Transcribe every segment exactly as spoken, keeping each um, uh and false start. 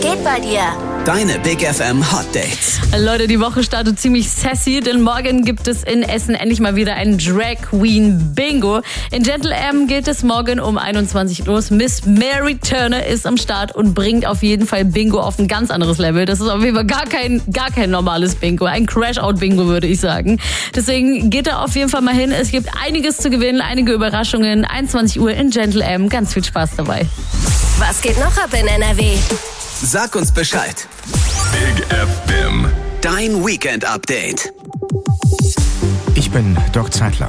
geht bei dir? Deine Big F M Hot Dates. Leute, die Woche startet ziemlich sassy, denn morgen gibt es in Essen endlich mal wieder ein Drag Queen Bingo. In Gentle M geht es morgen um einundzwanzig Uhr los. Miss Mary Turner ist am Start und bringt auf jeden Fall Bingo auf ein ganz anderes Level. Das ist auf jeden Fall gar kein, gar kein normales Bingo. Ein Crash-Out-Bingo, würde ich sagen. Deswegen geht da auf jeden Fall mal hin. Es gibt einiges zu gewinnen, einige Überraschungen. einundzwanzig Uhr in Gentle M. Ganz viel Spaß dabei. Was geht noch ab in N R W? Sag uns Bescheid. Big F M. Dein Weekend-Update. Ich bin Doc Zeitler.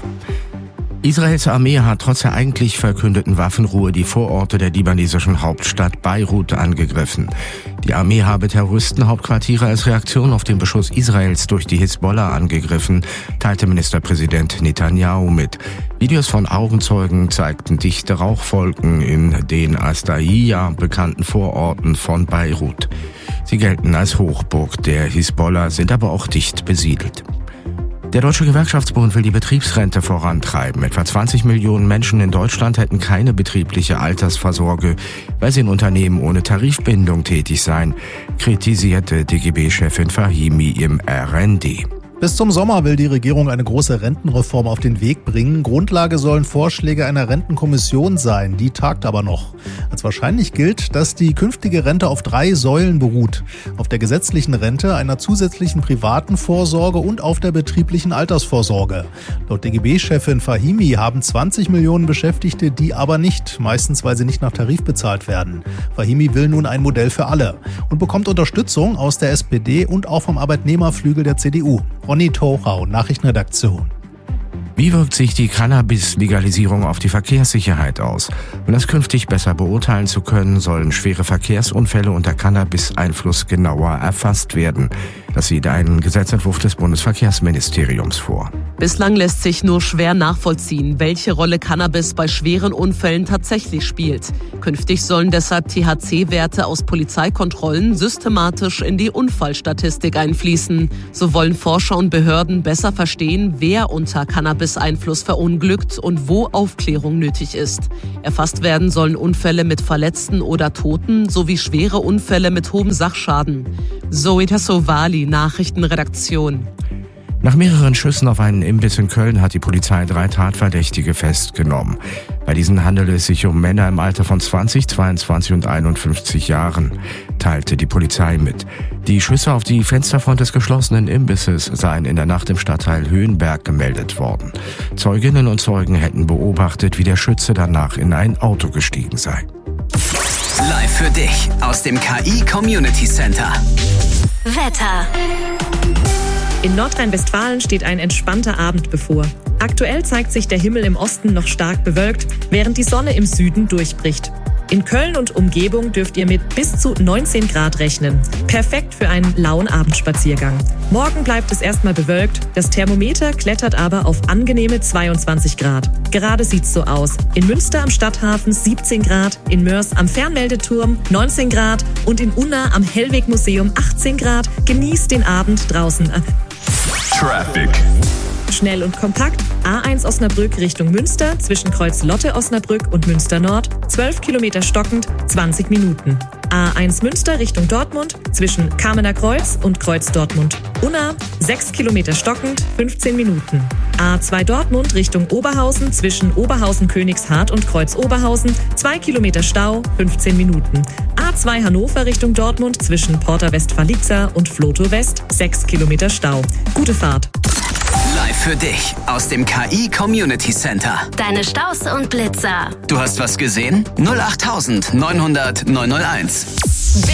Israels Armee hat trotz der eigentlich verkündeten Waffenruhe die Vororte der libanesischen Hauptstadt Beirut angegriffen. Die Armee habe Terroristenhauptquartiere als Reaktion auf den Beschuss Israels durch die Hisbollah angegriffen, teilte Ministerpräsident Netanyahu mit. Videos von Augenzeugen zeigten dichte Rauchwolken in den als Dahiya bekannten Vororten von Beirut. Sie gelten als Hochburg der Hisbollah, sind aber auch dicht besiedelt. Der Deutsche Gewerkschaftsbund will die Betriebsrente vorantreiben. Etwa zwanzig Millionen Menschen in Deutschland hätten keine betriebliche Altersvorsorge, weil sie in Unternehmen ohne Tarifbindung tätig seien, kritisierte D G B-Chefin Fahimi im R N D. Bis zum Sommer will die Regierung eine große Rentenreform auf den Weg bringen. Grundlage sollen Vorschläge einer Rentenkommission sein. Die tagt aber noch. Als wahrscheinlich gilt, dass die künftige Rente auf drei Säulen beruht. Auf der gesetzlichen Rente, einer zusätzlichen privaten Vorsorge und auf der betrieblichen Altersvorsorge. Laut D G B-Chefin Fahimi haben zwanzig Millionen Beschäftigte die aber nicht, meistens weil sie nicht nach Tarif bezahlt werden. Fahimi will nun ein Modell für alle und bekommt Unterstützung aus der S P D und auch vom Arbeitnehmerflügel der C D U. Ronny Thorau, Nachrichtenredaktion. Wie wirkt sich die Cannabis-Legalisierung auf die Verkehrssicherheit aus? Um das künftig besser beurteilen zu können, sollen schwere Verkehrsunfälle unter Cannabis-Einfluss genauer erfasst werden. Das sieht ein Gesetzentwurf des Bundesverkehrsministeriums vor. Bislang lässt sich nur schwer nachvollziehen, welche Rolle Cannabis bei schweren Unfällen tatsächlich spielt. Künftig sollen deshalb T H C-Werte aus Polizeikontrollen systematisch in die Unfallstatistik einfließen. So wollen Forscher und Behörden besser verstehen, wer unter Cannabis-Einfluss verunglückt und wo Aufklärung nötig ist. Erfasst werden sollen Unfälle mit Verletzten oder Toten sowie schwere Unfälle mit hohem Sachschaden. Zoe Tassovali, Nachrichtenredaktion. Nach mehreren Schüssen auf einen Imbiss in Köln hat die Polizei drei Tatverdächtige festgenommen. Bei diesen handelt es sich um Männer im Alter von zwanzig, zweiundzwanzig und einundfünfzig Jahren, teilte die Polizei mit. Die Schüsse auf die Fensterfront des geschlossenen Imbisses seien in der Nacht im Stadtteil Höhenberg gemeldet worden. Zeuginnen und Zeugen hätten beobachtet, wie der Schütze danach in ein Auto gestiegen sei. Live für dich aus dem K I Community Center. Wetter. In Nordrhein-Westfalen steht ein entspannter Abend bevor. Aktuell zeigt sich der Himmel im Osten noch stark bewölkt, während die Sonne im Süden durchbricht. In Köln und Umgebung dürft ihr mit bis zu neunzehn Grad rechnen. Perfekt für einen lauen Abendspaziergang. Morgen bleibt es erstmal bewölkt, das Thermometer klettert aber auf angenehme zweiundzwanzig Grad. Gerade sieht's so aus. In Münster am Stadthafen siebzehn Grad, in Mörs am Fernmeldeturm neunzehn Grad und in Unna am Hellwegmuseum achtzehn Grad. Genießt den Abend draußen. Traffic. Schnell und kompakt. A eins Osnabrück Richtung Münster zwischen Kreuz Lotte Osnabrück und Münster Nord. zwölf Kilometer stockend, zwanzig Minuten. A eins Münster Richtung Dortmund zwischen Kamener Kreuz und Kreuz Dortmund. Unna, sechs Kilometer stockend, fünfzehn Minuten. A zwei Dortmund Richtung Oberhausen zwischen Oberhausen Königshardt und Kreuz Oberhausen. zwei Kilometer Stau, fünfzehn Minuten. A zwei Hannover Richtung Dortmund zwischen Porta Westfaliza und Floto West. sechs Kilometer Stau. Gute Fahrt. Live für dich aus dem K I Community Center. Deine Staus und Blitzer. Du hast was gesehen? null acht neun null null neun null eins.